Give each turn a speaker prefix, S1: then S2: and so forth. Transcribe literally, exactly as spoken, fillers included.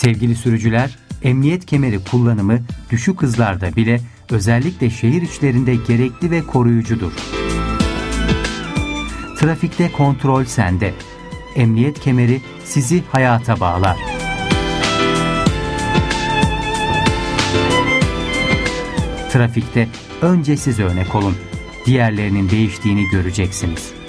S1: Sevgili sürücüler, emniyet kemeri kullanımı düşük hızlarda bile özellikle şehir içlerinde gerekli ve koruyucudur. Trafikte kontrol sende. Emniyet kemeri sizi hayata bağlar. Trafikte önce siz örnek olun. Diğerlerinin değiştiğini göreceksiniz.